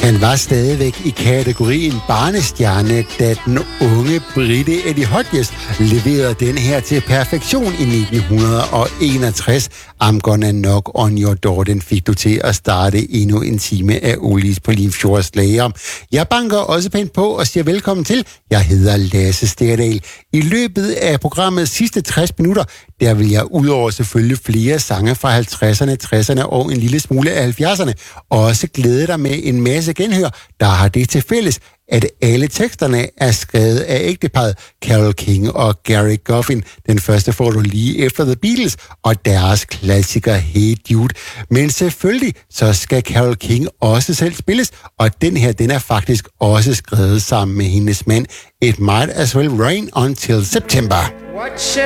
Han var stadigvæk i kategorien barnestjerne, da den unge brite Eddie Hodges leverede den her til perfektion i 1961. I'm Gonna Knock on Your Door, den fik du til at starte endnu en time af Oldies på Limfjords Lager. Jeg banker også pænt på og siger velkommen til. Jeg hedder Lasse Sterdal. I løbet af programmets sidste 60 minutter, der vil jeg udover selvfølgelig flere sange fra 50'erne, 60'erne og en lille smule af 70'erne, også glæde dig med en masse genhør, der har det til fælles, at alle teksterne er skrevet af ægteparret Carole King og Gary Goffin. Den første får du lige efter The Beatles og deres klassiker Hey Jude. Men selvfølgelig så skal Carole King også selv spilles, og den her, den er faktisk også skrevet sammen med hendes mand It Might As Well Rain Until September. What should